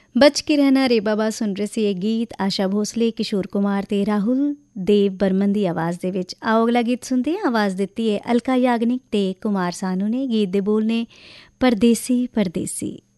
ਬਚ ਕੇ ਰਹਿਣਾ ਰੇ ਬਾਬਾ ਸੁਣ ਰਹੇ ਸੀ ਇਹ ਗੀਤ ਆਸ਼ਾ ਭੋਸਲੇ, ਕਿਸ਼ੋਰ ਕੁਮਾਰ ਤੇ ਰਾਹੁਲ ਦੇਵ ਬਰਮਨ ਦੀ ਆਵਾਜ਼ ਦੇ ਵਿੱਚ। ਆਓ ਅਗਲਾ ਗੀਤ ਸੁਣਦੇ ਹਾਂ। ਆਵਾਜ਼ ਦਿੱਤੀ ਹੈ ਅਲਕਾ ਯਾਗਨਿਕ ਤੇ ਕੁਮਾਰ ਸਾਨੂ ਨੇ। ਗੀਤ ਦੇ ਬੋਲ ਨੇ ਪਰਦੇਸੀ ਪਰਦੇਸੀ।